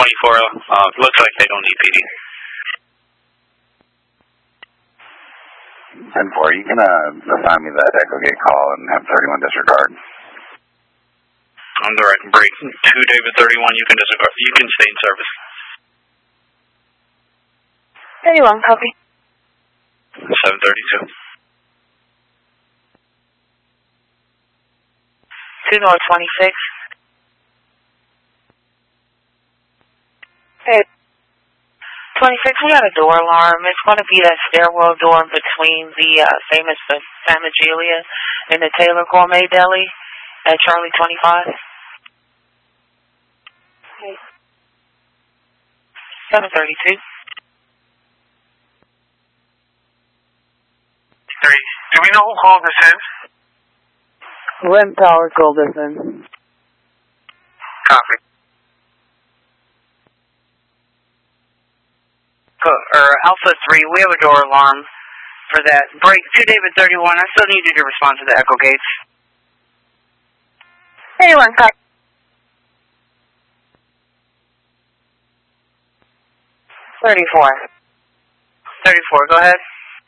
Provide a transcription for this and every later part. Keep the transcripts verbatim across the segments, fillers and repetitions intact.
twenty-four, uh, looks like they don't need P D. ten four, you can uh, assign me that Echo Gate call and have thirty-one disregard. On the right break. two David thirty-one, you can disregard. You can stay in service. thirty-one, copy. seven thirty-two. two North twenty-six. Hey. twenty-six, we got a door alarm. It's going to be that stairwell door between the uh, famous Famigelia and the Taylor Gourmet Deli at Charlie twenty-five. Okay. seven thirty-two. Three. Do we know who called this in? Lynn Power called this in. Copy. Or Alpha three, we have a door alarm for that. Break two David thirty-one, I still need you to respond to the Echo Gates. thirty-one, copy. thirty-four. thirty-four, go ahead.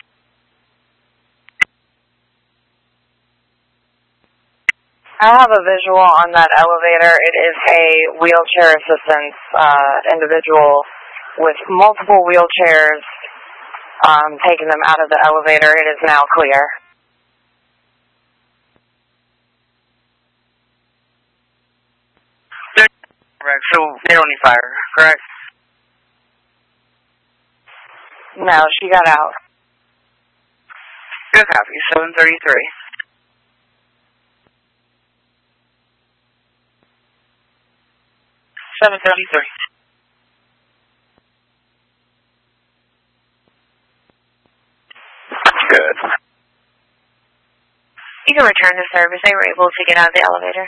I have a visual on that elevator. It is a wheelchair assistance uh, individual with multiple wheelchairs, um, taking them out of the elevator. It is now clear. Correct, so they don't need fire, correct? No, she got out. Good copy, seven thirty-three. seven thirty-three. Good. You can return to service. They were able to get out of the elevator.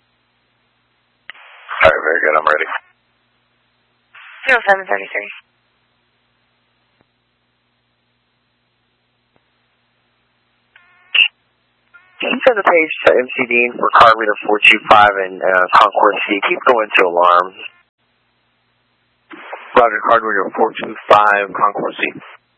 All right, very good. I'm ready. zero seven thirty-three. Can you send a page to M C D for card reader four two five and uh, Concourse C? Keep going to alarm. Roger, card reader four two five, Concourse C.